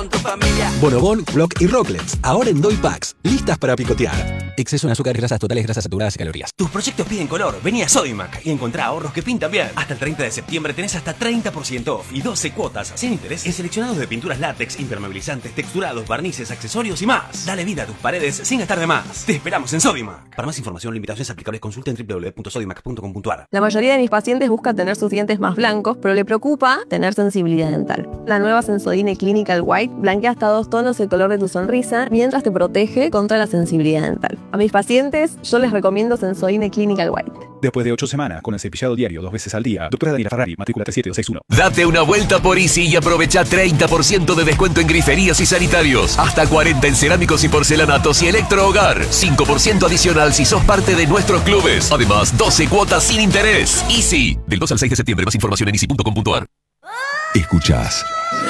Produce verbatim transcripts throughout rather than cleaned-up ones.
con tu familia. Bonobón, Block y Rocklets, ahora en Doy Packs, listas para picotear. Exceso en azúcares, grasas totales, grasas saturadas y calorías. Tus proyectos piden color, vení a Sodimac y encontrá ahorros que pintan bien. Hasta el treinta de septiembre tenés hasta treinta por ciento off y doce cuotas sin interés en seleccionados de pinturas látex, impermeabilizantes, texturados, barnices, accesorios y más. Dale vida a tus paredes sin gastar de más. Te esperamos en Sodimac. Para más información, limitaciones aplicables, consulta en doble u doble u doble u punto sodimac punto com punto a r. La mayoría de mis pacientes busca tener sus dientes más blancos, pero le preocupa tener sensibilidad dental. La nueva Sensodyne Clinical White blanquea hasta dos tonos el color de tu sonrisa mientras te protege contra la sensibilidad dental. A mis pacientes yo les recomiendo Sensodyne Clinical White. Después de ocho semanas con el cepillado diario dos veces al día, doctora Daniela Ferrari, matrícula tres siete dos seis uno. Date una vuelta por Easy y aprovecha treinta por ciento de descuento en griferías y sanitarios. Hasta cuarenta en cerámicos y porcelanatos y electrohogar. cinco por ciento adicional si sos parte de nuestros clubes. Además, doce cuotas sin interés. Easy. Del dos al seis de septiembre. Más información en easy punto com punto a r. Escuchás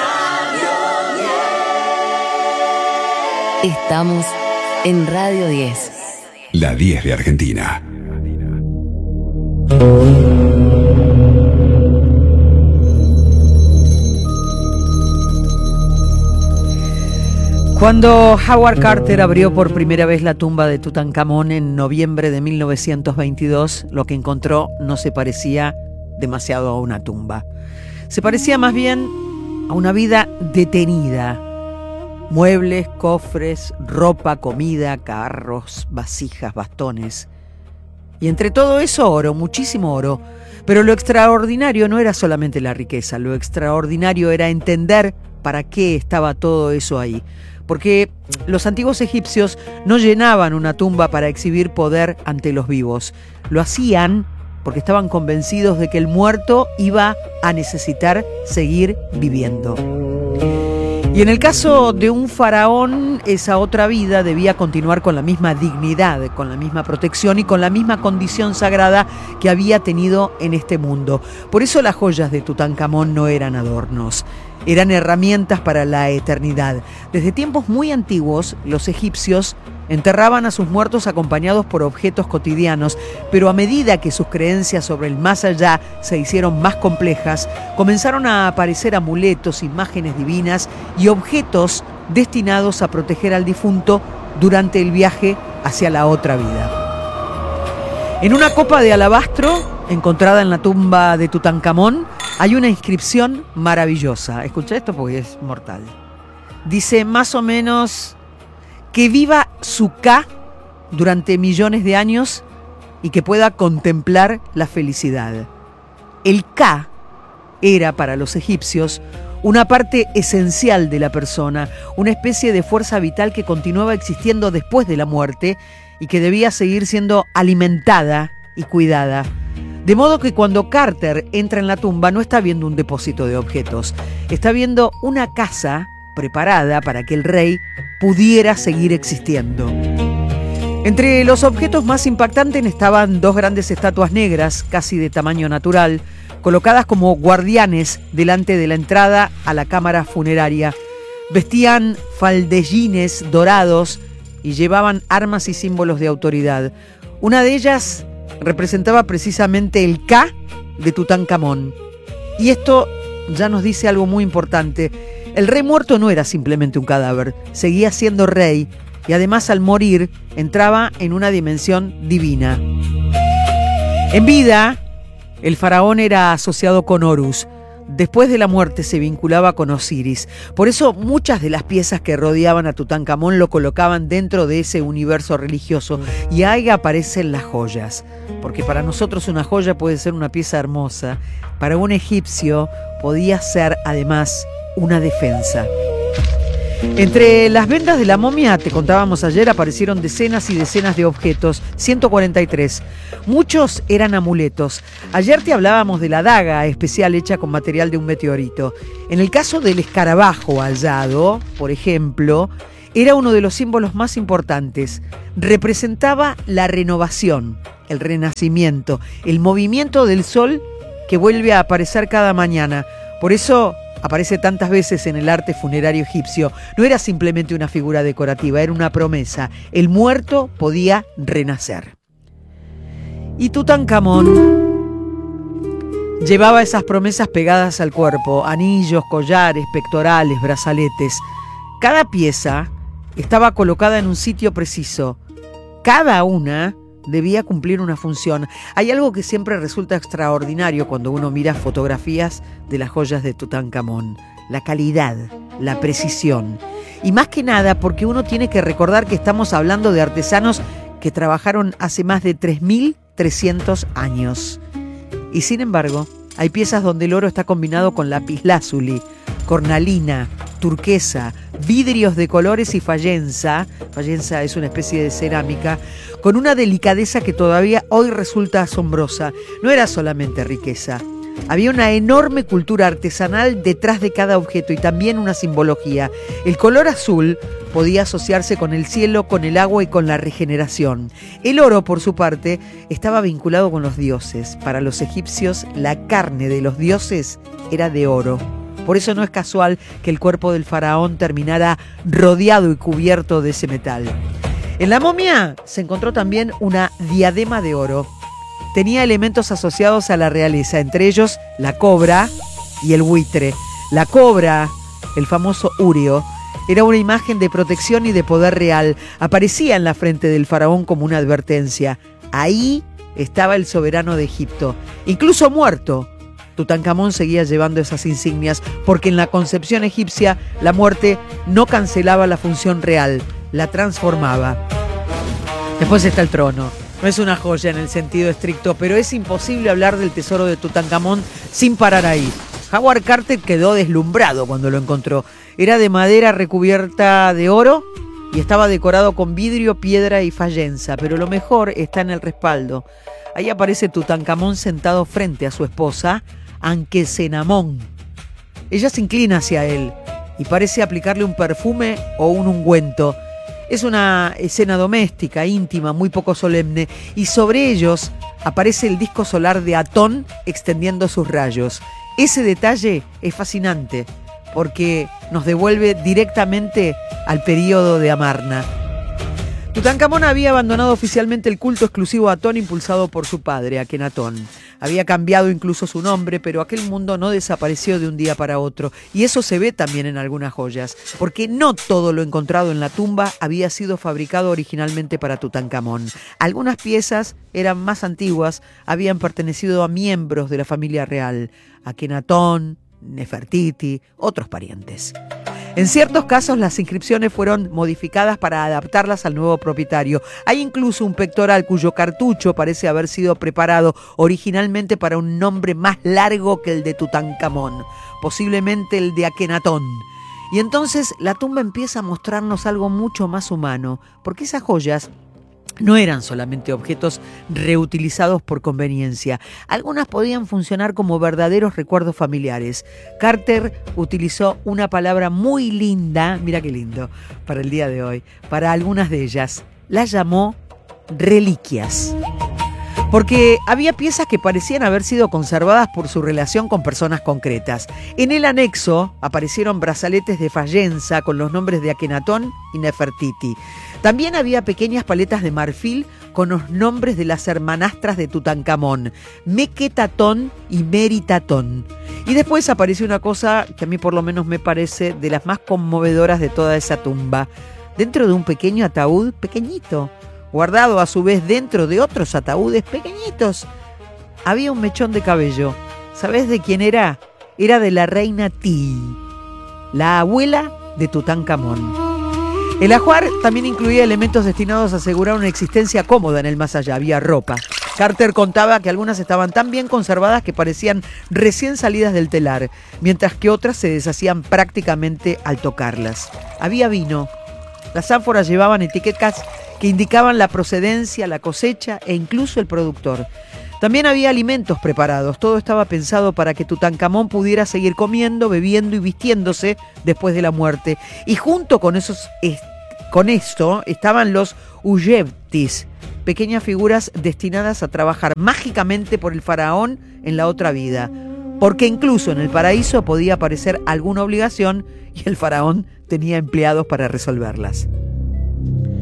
Estamos en Radio diez. La diez de Argentina. Cuando Howard Carter abrió por primera vez la tumba de Tutankamón en noviembre de mil novecientos veintidós, lo que encontró no se parecía demasiado a una tumba. Se parecía más bien a una vida detenida. Muebles, cofres, ropa, comida, carros, vasijas, bastones. Y entre todo eso oro, muchísimo oro. Pero lo extraordinario no era solamente la riqueza, lo extraordinario era entender para qué estaba todo eso ahí. Porque los antiguos egipcios no llenaban una tumba para exhibir poder ante los vivos. Lo hacían porque estaban convencidos de que el muerto iba a necesitar seguir viviendo. Y en el caso de un faraón, esa otra vida debía continuar con la misma dignidad, con la misma protección y con la misma condición sagrada que había tenido en este mundo. Por eso las joyas de Tutankamón no eran adornos, eran herramientas para la eternidad. Desde tiempos muy antiguos, los egipcios enterraban a sus muertos acompañados por objetos cotidianos, pero a medida que sus creencias sobre el más allá se hicieron más complejas, comenzaron a aparecer amuletos, imágenes divinas y objetos destinados a proteger al difunto durante el viaje hacia la otra vida. En una copa de alabastro, encontrada en la tumba de Tutankamón, hay una inscripción maravillosa. Escucha esto porque es mortal. Dice más o menos: que viva su Ka durante millones de años y que pueda contemplar la felicidad. El Ka era para los egipcios una parte esencial de la persona, una especie de fuerza vital que continuaba existiendo después de la muerte y que debía seguir siendo alimentada y cuidada. De modo que cuando Carter entra en la tumba no está viendo un depósito de objetos, está viendo una casa preparada para que el rey pudiera seguir existiendo. Entre los objetos más impactantes estaban dos grandes estatuas negras, casi de tamaño natural, colocadas como guardianes delante de la entrada a la cámara funeraria. Vestían faldellines dorados y llevaban armas y símbolos de autoridad. Una de ellas representaba precisamente el Ka de Tutankamón. Y esto ya nos dice algo muy importante. El rey muerto no era simplemente un cadáver, seguía siendo rey y además al morir entraba en una dimensión divina. En vida, el faraón era asociado con Horus. Después de la muerte se vinculaba con Osiris. Por eso muchas de las piezas que rodeaban a Tutankamón lo colocaban dentro de ese universo religioso. Y ahí aparecen las joyas. Porque para nosotros una joya puede ser una pieza hermosa. Para un egipcio podía ser además una defensa. Entre las vendas de la momia, te contábamos ayer, aparecieron decenas y decenas de objetos, ciento cuarenta y tres. Muchos eran amuletos. Ayer te hablábamos de la daga especial hecha con material de un meteorito. En el caso del escarabajo hallado, por ejemplo, era uno de los símbolos más importantes. Representaba la renovación, el renacimiento, el movimiento del sol que vuelve a aparecer cada mañana. Por eso aparece tantas veces en el arte funerario egipcio. No era simplemente una figura decorativa, era una promesa. El muerto podía renacer. Y Tutankamón Llevaba esas promesas pegadas al cuerpo, anillos, collares, pectorales, brazaletes. Cada pieza estaba colocada en un sitio preciso. Cada una debía cumplir una función. Hay algo que siempre resulta extraordinario cuando uno mira fotografías de las joyas de Tutankamón: la calidad, la precisión. Y más que nada porque uno tiene que recordar que estamos hablando de artesanos que trabajaron hace más de tres mil trescientos años. Y sin embargo, hay piezas donde el oro está combinado con lapislázuli, cornalina, turquesa, vidrios de colores y fayenza. Fayenza es una especie de cerámica con una delicadeza que todavía hoy resulta asombrosa. No era solamente riqueza. Había una enorme cultura artesanal detrás de cada objeto y también una simbología. El color azul podía asociarse con el cielo, con el agua y con la regeneración. El oro, por su parte, estaba vinculado con los dioses. Para los egipcios, la carne de los dioses era de oro. Por eso no es casual que el cuerpo del faraón terminara rodeado y cubierto de ese metal. En la momia se encontró también una diadema de oro. Tenía elementos asociados a la realeza, entre ellos la cobra y el buitre. La cobra, el famoso Urio, era una imagen de protección y de poder real. Aparecía en la frente del faraón como una advertencia. Ahí estaba el soberano de Egipto, incluso muerto. Tutankamón seguía llevando esas insignias porque en la concepción egipcia la muerte no cancelaba la función real, la transformaba. Después está el trono. No es una joya en el sentido estricto, pero es imposible hablar del tesoro de Tutankamón sin parar ahí. Howard Carter quedó deslumbrado cuando lo encontró. Era de madera recubierta de oro y estaba decorado con vidrio, piedra y fayenza, pero lo mejor está en el respaldo. Ahí aparece Tutankamón sentado frente a su esposa, Ankesenamón. Ella se inclina hacia él y parece aplicarle un perfume o un ungüento. Es una escena doméstica, íntima, muy poco solemne, y sobre ellos aparece el disco solar de Atón extendiendo sus rayos. Ese detalle es fascinante porque nos devuelve directamente al período de Amarna. Tutankamón había abandonado oficialmente el culto exclusivo a Atón impulsado por su padre, Akenatón. Había cambiado incluso su nombre, pero aquel mundo no desapareció de un día para otro. Y eso se ve también en algunas joyas, porque no todo lo encontrado en la tumba había sido fabricado originalmente para Tutankamón. Algunas piezas eran más antiguas, habían pertenecido a miembros de la familia real, Akenatón, Nefertiti, otros parientes. En ciertos casos las inscripciones fueron modificadas para adaptarlas al nuevo propietario. Hay incluso un pectoral cuyo cartucho parece haber sido preparado originalmente para un nombre más largo que el de Tutankamón, posiblemente el de Akenatón. Y entonces la tumba empieza a mostrarnos algo mucho más humano, porque esas joyas no eran solamente objetos reutilizados por conveniencia. Algunas podían funcionar como verdaderos recuerdos familiares. Carter utilizó una palabra muy linda, mira qué lindo, para el día de hoy, para algunas de ellas. Las llamó reliquias. Porque había piezas que parecían haber sido conservadas por su relación con personas concretas. En el anexo aparecieron brazaletes de fayenza con los nombres de Akenatón y Nefertiti. También había pequeñas paletas de marfil con los nombres de las hermanastras de Tutankamón, Meketatón y Meritatón. Y después apareció una cosa que a mí por lo menos me parece de las más conmovedoras de toda esa tumba. Dentro de un pequeño ataúd pequeñito, guardado a su vez dentro de otros ataúdes pequeñitos, había un mechón de cabello. ¿Sabés de quién era? Era de la reina Ti, la abuela de Tutankamón. El ajuar también incluía elementos destinados a asegurar una existencia cómoda en el más allá. Había ropa. Carter contaba que algunas estaban tan bien conservadas que parecían recién salidas del telar, mientras que otras se deshacían prácticamente al tocarlas. Había vino. Las ánforas llevaban etiquetas que indicaban la procedencia, la cosecha e incluso el productor. También había alimentos preparados. Todo estaba pensado para que Tutankamón pudiera seguir comiendo, bebiendo y vistiéndose después de la muerte. Y junto con esos, eh, con esto estaban los uyevtis, pequeñas figuras destinadas a trabajar mágicamente por el faraón en la otra vida. Porque incluso en el paraíso podía aparecer alguna obligación y el faraón tenía empleados para resolverlas.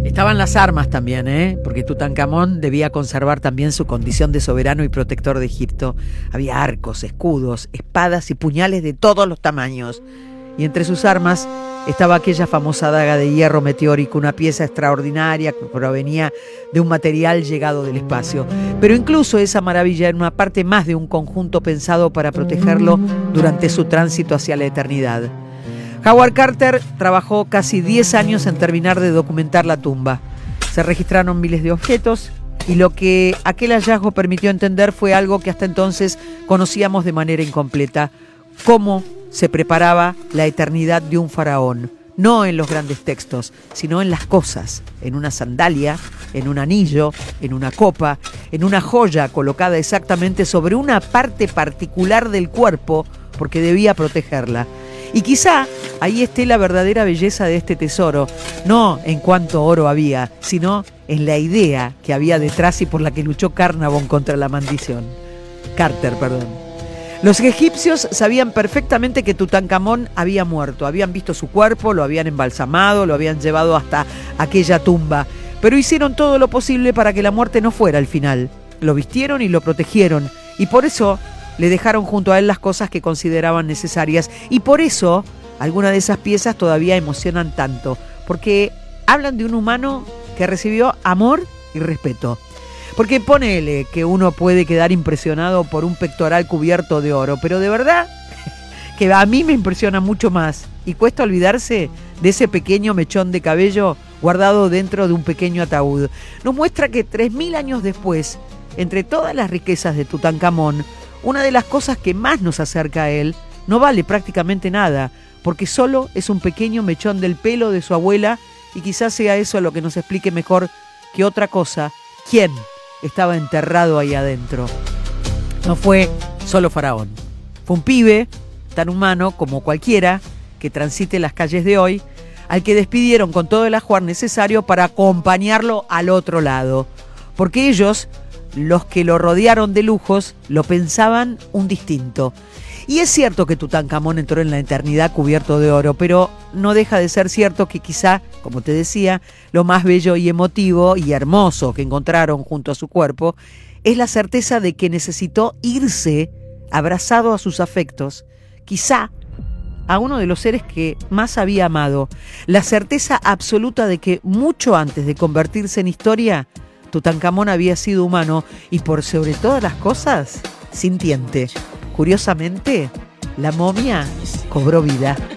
Estaban las armas también, ¿eh? Porque Tutankamón debía conservar también su condición de soberano y protector de Egipto. Había arcos, escudos, espadas y puñales de todos los tamaños. Y entre sus armas estaba aquella famosa daga de hierro meteórico, una pieza extraordinaria que provenía de un material llegado del espacio. Pero incluso esa maravilla era una parte más de un conjunto pensado para protegerlo durante su tránsito hacia la eternidad. Howard Carter trabajó casi diez años en terminar de documentar la tumba. Se registraron miles de objetos y lo que aquel hallazgo permitió entender fue algo que hasta entonces conocíamos de manera incompleta: cómo se preparaba la eternidad de un faraón, no en los grandes textos, sino en las cosas, en una sandalia, en un anillo, en una copa, en una joya colocada exactamente sobre una parte particular del cuerpo, porque debía protegerla. Y quizá ahí esté la verdadera belleza de este tesoro, no en cuánto oro había, sino en la idea que había detrás y por la que luchó Carnarvon contra la maldición. Carter, perdón. Los egipcios sabían perfectamente que Tutankamón había muerto, habían visto su cuerpo, lo habían embalsamado, lo habían llevado hasta aquella tumba, pero hicieron todo lo posible para que la muerte no fuera el final. Lo vistieron y lo protegieron, y por eso le dejaron junto a él las cosas que consideraban necesarias, y por eso algunas de esas piezas todavía emocionan tanto, porque hablan de un humano que recibió amor y respeto. Porque ponele que uno puede quedar impresionado por un pectoral cubierto de oro, pero de verdad que a mí me impresiona mucho más, y cuesta olvidarse de ese pequeño mechón de cabello guardado dentro de un pequeño ataúd. Nos muestra que tres mil años después, entre todas las riquezas de Tutankamón, una de las cosas que más nos acerca a él no vale prácticamente nada, porque solo es un pequeño mechón del pelo de su abuela, y quizás sea eso lo que nos explique mejor que otra cosa quién estaba enterrado ahí adentro. No fue solo faraón, fue un pibe tan humano como cualquiera que transite las calles de hoy, al que despidieron con todo el ajuar necesario para acompañarlo al otro lado, porque ellos, los que lo rodearon de lujos, lo pensaban un distinto. Y es cierto que Tutankamón entró en la eternidad cubierto de oro, pero no deja de ser cierto que quizá, como te decía, lo más bello y emotivo y hermoso que encontraron junto a su cuerpo es la certeza de que necesitó irse abrazado a sus afectos, quizá a uno de los seres que más había amado, la certeza absoluta de que mucho antes de convertirse en historia, Tutankamón había sido humano y, por sobre todas las cosas, sintiente. Curiosamente, la momia cobró vida.